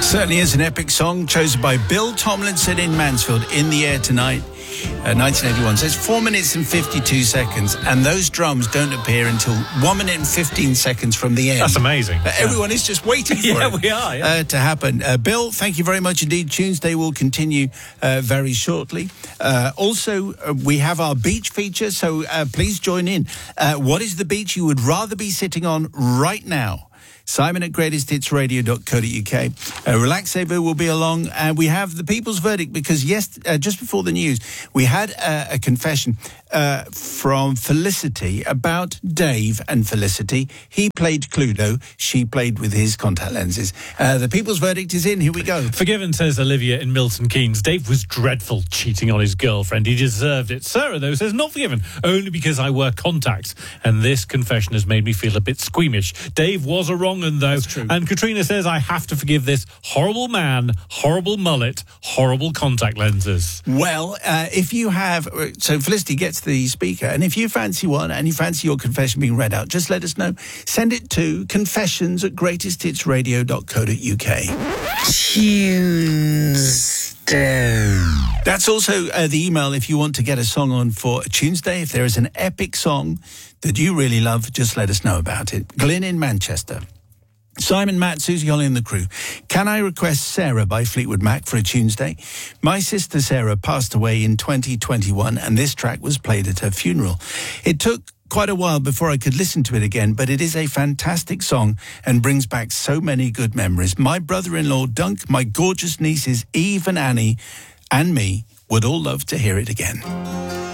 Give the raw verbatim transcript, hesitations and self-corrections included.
Certainly is an epic song chosen by Bill Tomlinson in Mansfield. In the Air Tonight, uh, nineteen eighty-one. So it's four minutes and fifty-two seconds, and those drums don't appear until one minute and fifteen seconds from the end. That's amazing. Uh, everyone yeah. is just waiting for yeah, it we are, yeah. uh, to happen. Uh, Bill, thank you very much indeed. Tuesday will continue uh, very shortly. Uh, also, uh, we have our beach feature, so uh, please join in. Uh, what is the beach you would rather be sitting on right now? Simon at greatest hits radio dot co dot uk. Uh, Relax Saver will be along, and we have the People's Verdict because yes, uh, just before the news, we had uh, a confession uh, from Felicity about Dave and Felicity. He played Cluedo, she played with his contact lenses. Uh, the People's Verdict is in. Here we go. Forgiven, says Olivia in Milton Keynes. Dave was dreadful cheating on his girlfriend. He deserved it. Sarah, though, says not forgiven, only because I wear contacts, and this confession has made me feel a bit squeamish. Dave was a wrong and though. And Katrina says, I have to forgive this horrible man, horrible mullet, horrible contact lenses. Well, uh, if you have... So Felicity gets the speaker, and if you fancy one and you fancy your confession being read out, just let us know. Send it to confessions at greatest hits radio dot co dot uk. Tuesday. That's also uh, the email if you want to get a song on for Tuesday. If there is an epic song that you really love, just let us know about it. Glyn in Manchester. Simon, Matt, Susie, Holly and the crew. Can I request Sarah by Fleetwood Mac for a Tuesday? My sister Sarah passed away in twenty twenty-one and this track was played at her funeral. It took quite a while before I could listen to it again, but it is a fantastic song and brings back so many good memories. My brother-in-law Dunk, my gorgeous nieces Eve and Annie and me would all love to hear it again.